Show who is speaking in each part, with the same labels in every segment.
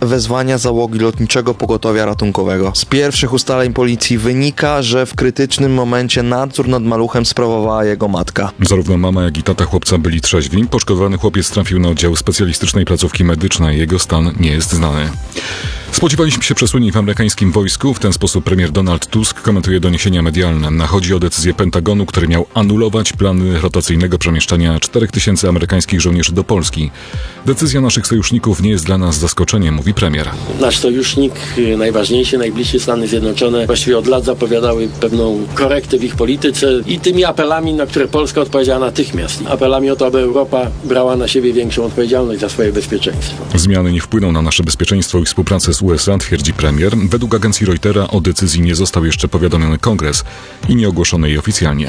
Speaker 1: wezwania załogi lotniczego pogotowia ratunkowego. Z pierwszych ustaleń policji wynika, że w krytycznym momencie nadzór nad maluchem sprawowała jego matka.
Speaker 2: Zarówno mama, jak i tata chłopca byli trzeźwi. Poszkodowany chłopiec trafił na oddział specjalistycznej placówki medycznej. Jego stan nie jest znany. Spodziewaliśmy się przesunięć w amerykańskim wojsku. W ten sposób premier Donald Tusk komentuje doniesienia medialne. Chodzi o decyzję Pentagonu, który miał anulować plany rotacyjnego przemieszczania 4000 amerykańskich żołnierzy do Polski. Decyzja naszych sojuszników nie jest dla nas zaskoczeniem, mówi premier.
Speaker 3: Nasz sojusznik najważniejszy, najbliższy, Stany Zjednoczone, właściwie od lat zapowiadały pewną korektę w ich polityce i tymi apelami, na które Polska odpowiedziała natychmiast. Apelami o to, aby Europa brała na siebie większą odpowiedzialność za swoje bezpieczeństwo.
Speaker 2: Zmiany nie wpłyną na nasze bezpieczeństwo i współpracę z USA, twierdzi premier. Według agencji Reutera o decyzji nie został jeszcze powiadomiony Kongres i nie ogłoszono jej oficjalnie.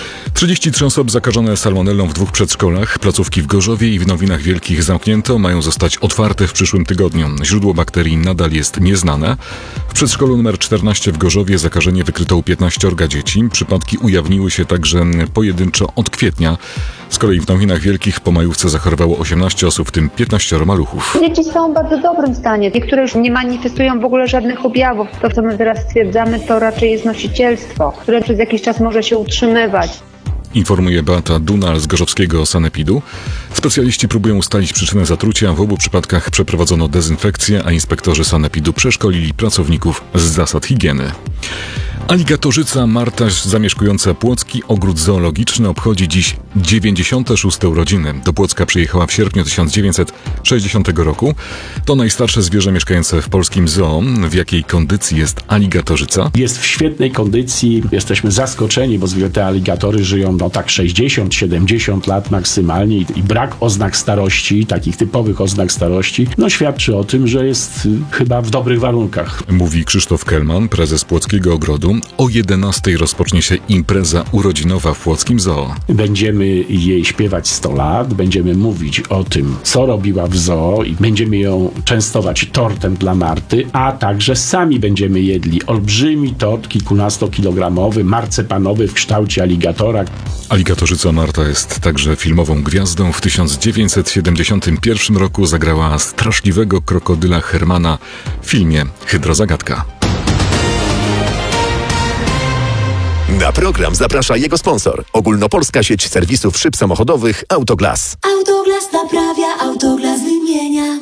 Speaker 2: 33 osoby zakażone salmonellą w 2 przedszkolach. Placówki w Gorzowie i w Nowinach Wielkich zamknięto, mają zostać otwarte w przyszłym tygodniu. Źródło bakterii nadal jest nieznane. W przedszkolu nr 14 w Gorzowie zakażenie wykryto u 15 dzieci. Przypadki ujawniły się także pojedynczo od kwietnia. Z kolei w Nowinach Wielkich po majówce zachorowało 18 osób, w tym 15 maluchów.
Speaker 4: Dzieci są w bardzo dobrym stanie. Niektóre już nie manifestują w ogóle żadnych objawów. To, co my teraz stwierdzamy, to raczej jest nosicielstwo, które przez jakiś czas może się utrzymywać.
Speaker 2: Informuje Beata Dunal z gorzowskiego sanepidu. Specjaliści próbują ustalić przyczynę zatrucia. W obu przypadkach przeprowadzono dezynfekcję, a inspektorzy sanepidu przeszkolili pracowników z zasad higieny. Aligatorzyca Marta zamieszkująca Płocki Ogród Zoologiczny obchodzi dziś 96. urodziny. Do Płocka przyjechała w sierpniu 1960 roku. To najstarsze zwierzę mieszkające w polskim zoo. W jakiej kondycji jest aligatorzyca?
Speaker 5: Jest w świetnej kondycji. Jesteśmy zaskoczeni, bo zwykle te aligatory żyją 60-70 lat maksymalnie i brak oznak starości, takich typowych oznak starości, świadczy o tym, że jest chyba w dobrych warunkach.
Speaker 2: Mówi Krzysztof Kelman, prezes Płockiego Ogrodu. O 11 rozpocznie się impreza urodzinowa w Płockim Zoo.
Speaker 5: Będziemy jej śpiewać 100 lat, będziemy mówić o tym, co robiła w zoo i będziemy ją częstować tortem dla Marty, a także sami będziemy jedli olbrzymi tort kilkunastokilogramowy, marcepanowy w kształcie aligatora.
Speaker 2: Aligatorzyca Marta jest także filmową gwiazdą. W 1971 roku zagrała straszliwego krokodyla Hermana w filmie Hydrozagadka.
Speaker 6: Na program zaprasza jego sponsor. Ogólnopolska sieć serwisów szyb samochodowych Autoglas.
Speaker 7: Autoglas naprawia, Autoglas wymienia.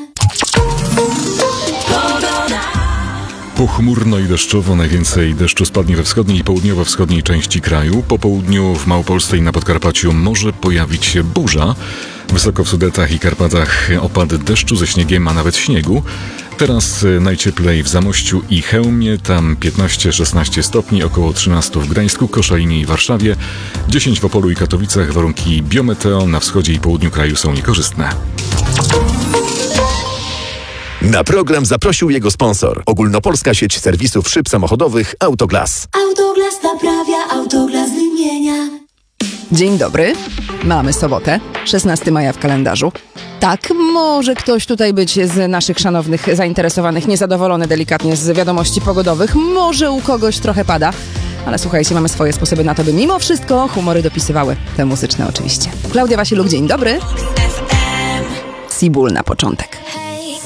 Speaker 2: Pochmurno i deszczowo. Najwięcej deszczu spadnie we wschodniej i południowo-wschodniej części kraju. Po południu w Małopolsce i na Podkarpaciu może pojawić się burza. Wysoko w Sudetach i Karpatach opady deszczu ze śniegiem, a nawet śniegu. Teraz najcieplej w Zamościu i Chełmie, tam 15-16 stopni, około 13 w Gdańsku, Koszalinie i Warszawie, 10 w Opolu i Katowicach. Warunki biometeo na wschodzie i południu kraju są niekorzystne.
Speaker 6: Na program zaprosił jego sponsor. Ogólnopolska sieć serwisów szyb samochodowych Autoglas.
Speaker 7: Autoglas naprawia, Autoglas wymienia.
Speaker 8: Dzień dobry. Mamy sobotę, 16 maja w kalendarzu. Tak, może ktoś tutaj być z naszych szanownych zainteresowanych niezadowolony delikatnie z wiadomości pogodowych. Może u kogoś trochę pada. Ale słuchajcie, mamy swoje sposoby na to, by mimo wszystko humory dopisywały. Te muzyczne oczywiście. Klaudia Wasiluk, dzień dobry. Sibul na początek.